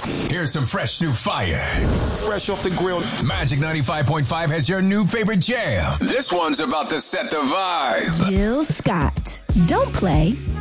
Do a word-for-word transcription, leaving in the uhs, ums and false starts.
Here's some fresh new fire. Fresh off the grill. Magic ninety-five point five has your new favorite jam. This one's about to set the vibe. Jill Scott. Don't play,